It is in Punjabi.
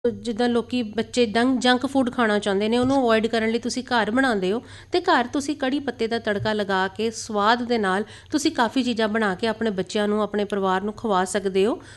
ਜਿੱਦਾਂ ਲੋਕ ਬੱਚੇ ਜੰਕ ਫੂਡ ਖਾਣਾ ਚਾਹੁੰਦੇ ਨੇ, ਉਹਨੂੰ ਅਵੋਇਡ ਕਰਨ ਲਈ ਤੁਸੀਂ ਘਰ ਬਣਾਉਂਦੇ ਹੋ। ਅਤੇ ਘਰ ਤੁਸੀਂ ਕੜੀ ਪੱਤੇ ਦਾ ਤੜਕਾ ਲਗਾ ਕੇ ਸਵਾਦ ਦੇ ਨਾਲ ਤੁਸੀਂ ਕਾफ़ੀ ਚੀਜ਼ਾਂ ਬਣਾ ਕੇ ਆਪਣੇ ਬੱਚਿਆਂ ਨੂੰ, ਆਪਣੇ ਪਰਿਵਾਰ ਨੂੰ ਖਵਾ ਸਕਦੇ ਹੋ।